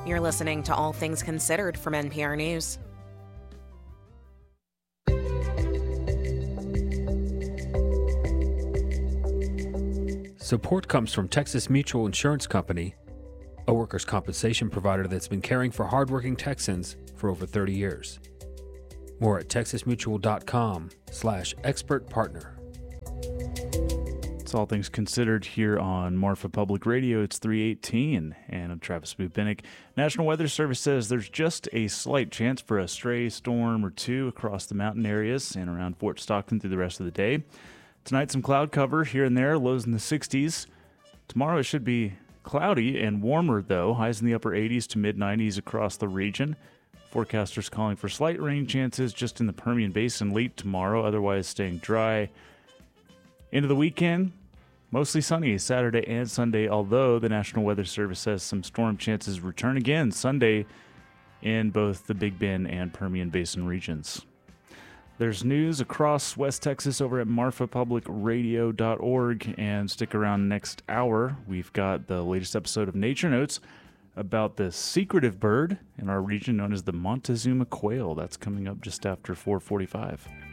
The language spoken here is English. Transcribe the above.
You're listening to All Things Considered from NPR News. Support comes from Texas Mutual Insurance Company, a workers' compensation provider that's been caring for hardworking Texans for over 30 years. More at texasmutual.com/expert partner. It's All Things Considered here on Marfa Public Radio. It's 3:18, and I'm Travis Bubinick. National Weather Service says there's just a slight chance for a stray storm or two across the mountain areas and around Fort Stockton through the rest of the day. Tonight, some cloud cover here and there, lows in the 60s. Tomorrow, it should be cloudy and warmer, though. Highs in the upper 80s to mid-90s across the region. Forecasters calling for slight rain chances just in the Permian Basin late tomorrow, otherwise staying dry. Into the weekend, mostly sunny Saturday and Sunday, although the National Weather Service says some storm chances return again Sunday in both the Big Bend and Permian Basin regions. There's news across West Texas over at marfapublicradio.org, and stick around next hour. We've got the latest episode of Nature Notes about the secretive bird in our region known as the Montezuma quail. That's coming up just after 4:45.